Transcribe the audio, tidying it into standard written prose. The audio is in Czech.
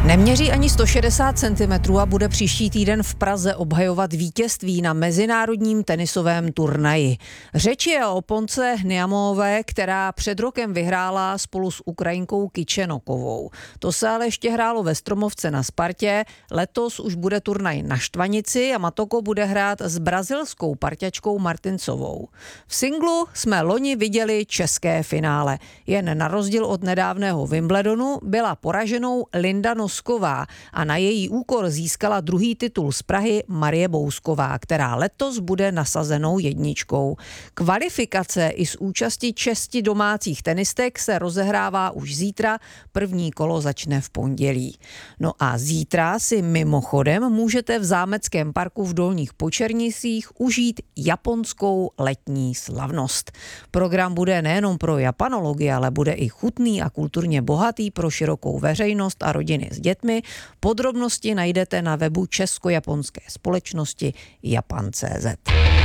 Neměří ani 160 cm a bude příští týden v Praze obhajovat vítězství na mezinárodním tenisovém turnaji. Řeč je o Ponce Niamové, která před rokem vyhrála spolu s Ukrajinkou Kičenokovou. To se ale ještě hrálo ve Stromovce na Spartě. Letos už bude turnaj na Štvanici a Matoko bude hrát s brazilskou parťačkou Martincovou. V singlu jsme loni viděli české finále. Jen na rozdíl od nedávného Wimbledonu byla poraženou Linda Nosková a na její úkor získala druhý titul z Prahy Marie Bousková, která letos bude nasazenou jedničkou. Kvalifikace i s účastí 6 domácích tenistek se rozehrává už zítra, první kolo začne v pondělí. No a zítra si mimochodem můžete v Zámeckém parku v Dolních Počernicích užít japonskou letní slavnost. Program bude nejenom pro japanology, ale bude i chutný a kulturně bohatý pro širokou veřejnost a rodiny s dětmi. Podrobnosti najdete na webu česko-japonské společnosti japan.cz.